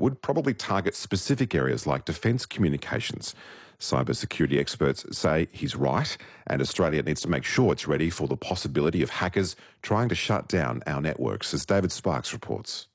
would probably target specific areas like defence communications. Cybersecurity experts say he's right, and Australia needs to make sure it's ready for the possibility of hackers trying to shut down our networks, as David Sparks reports.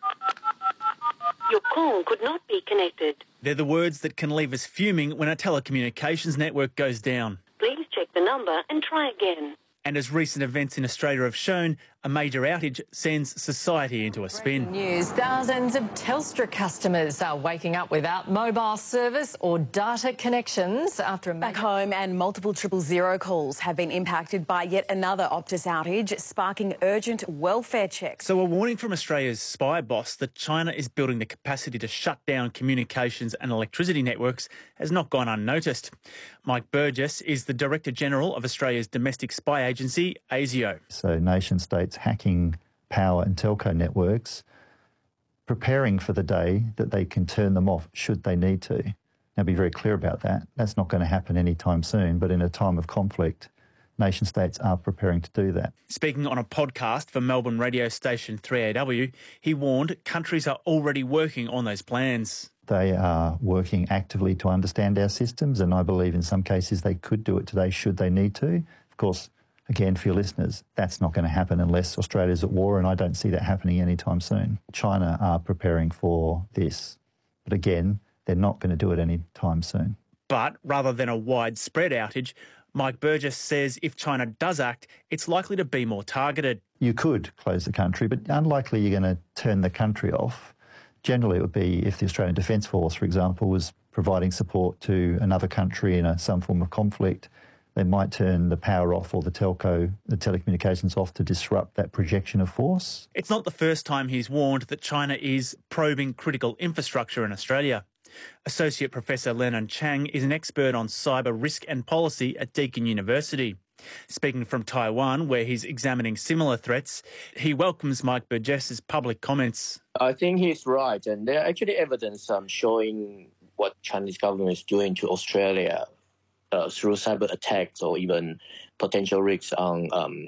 Your call could not be connected. They're the words that can leave us fuming when a telecommunications network goes down. Please check the number and try again. And as recent events in Australia have shown, a major outage sends society into a spin. News. Thousands of Telstra customers are waking up without mobile service or data connections after a Back home, and multiple 000 calls have been impacted by yet another Optus outage, sparking urgent welfare checks. So a warning from Australia's spy boss that China is building the capacity to shut down communications and electricity networks has not gone unnoticed. Mike Burgess is the Director General of Australia's domestic spy agency, ASIO. So nation states hacking power and telco networks, preparing for the day that they can turn them off should they need to. Now, be very clear about that. That's not going to happen anytime soon, but in a time of conflict, nation states are preparing to do that. Speaking on a podcast for Melbourne radio station 3AW, he warned countries are already working on those plans. They are working actively to understand our systems, and I believe in some cases they could do it today should they need to. Of course, again, for your listeners, that's not going to happen unless Australia's at war, and I don't see that happening anytime soon. China are preparing for this, but again, they're not going to do it anytime soon. But rather than a widespread outage, Mike Burgess says if China does act, it's likely to be more targeted. You could close the country, but unlikely you're going to turn the country off. Generally, it would be if the Australian Defence Force, for example, was providing support to another country in some form of conflict. They might turn the power off or the telecommunications off to disrupt that projection of force. It's not the first time he's warned that China is probing critical infrastructure in Australia. Associate Professor Lennon Chang is an expert on cyber risk and policy at Deakin University. Speaking from Taiwan, where he's examining similar threats, he welcomes Mike Burgess's public comments. I think he's right, and there are actually evidence showing what Chinese government is doing to Australia through cyber attacks or even potential risks on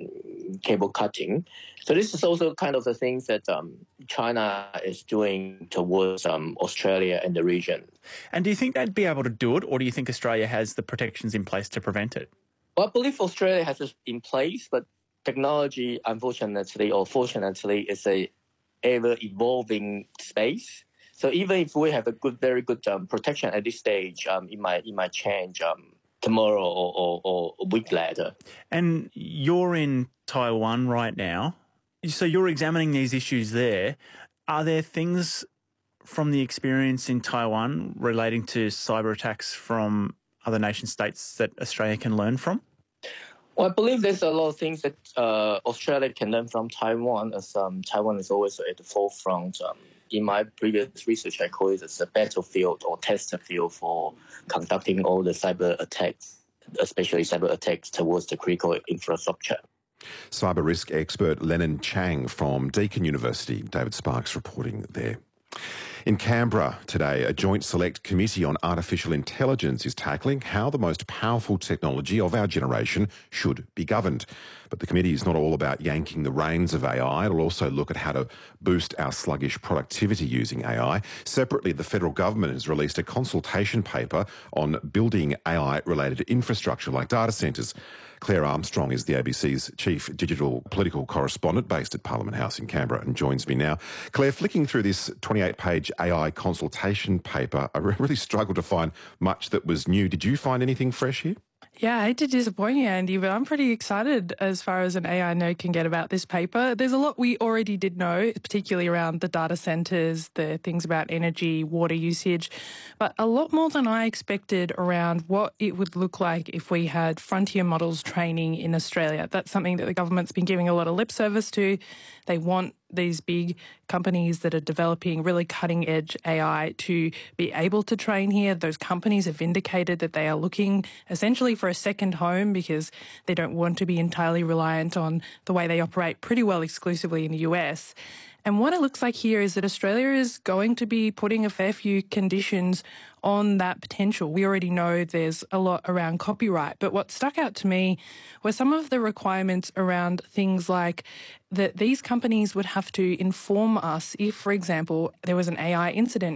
cable cutting. So this is also kind of the things that China is doing towards Australia and the region. And do you think they'd be able to do it, or do you think Australia has the protections in place to prevent it? Well, I believe Australia has it in place, but technology, unfortunately or fortunately, is a ever-evolving space. So even if we have a very good protection at this stage, it might change tomorrow or a week later. And you're in Taiwan right now, so you're examining these issues there. Are there things from the experience in Taiwan relating to cyber attacks from other nation states that Australia can learn from? Well, I believe there's a lot of things that Australia can learn from Taiwan, as Taiwan is always at the forefront. In my previous research, I call it as a battlefield or test field for conducting all the cyber attacks, especially cyber attacks towards the critical infrastructure. Cyber risk expert Lennon Chang from Deakin University. David Sparks reporting there. In Canberra today, a joint select committee on artificial intelligence is tackling how the most powerful technology of our generation should be governed. But the committee is not all about yanking the reins of AI. It'll also look at how to boost our sluggish productivity using AI. Separately, the federal government has released a consultation paper on building AI-related infrastructure like data centres. Claire Armstrong is the ABC's chief digital political correspondent based at Parliament House in Canberra and joins me now. Claire, flicking through this 28-page AI consultation paper, I really struggled to find much that was new. Did you find anything fresh here? Yeah, I hate to disappoint you, Andy, but I'm pretty excited as far as an AI nerd can get about this paper. There's a lot we already did know, particularly around the data centres, the things about energy, water usage, but a lot more than I expected around what it would look like if we had frontier models training in Australia. That's something that the government's been giving a lot of lip service to. They want these big companies that are developing really cutting-edge AI to be able to train here. Those companies have indicated that they are looking essentially for a second home because they don't want to be entirely reliant on the way they operate pretty well exclusively in the US. And what it looks like here is that Australia is going to be putting a fair few conditions on that potential. We already know there's a lot around copyright, but what stuck out to me were some of the requirements around things like that these companies would have to inform us if, for example, there was an AI incident